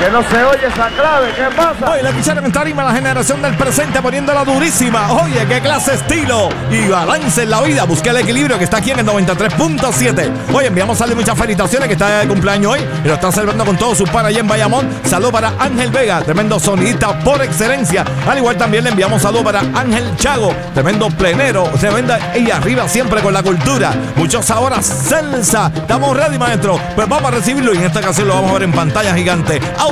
Que no se oye esa clave, ¿qué pasa? Hoy le escucharon en tarima la generación del presente poniéndola durísima. Oye, qué clase, estilo y balance en la vida. Busqué el equilibrio que está aquí en el 93.7. Oye, enviamos a darle muchas felicitaciones que está de cumpleaños hoy y lo están celebrando con todos sus panas allá en Bayamón. Saludos para Ángel Vega, tremendo sonidista por excelencia. Al igual también le enviamos saludos para Ángel Chago, tremendo plenero, tremenda y arriba siempre con la cultura. Muchos ahora salsa. Estamos ready, maestro. Pues vamos a recibirlo y en esta ocasión lo vamos a ver en pantalla gigante.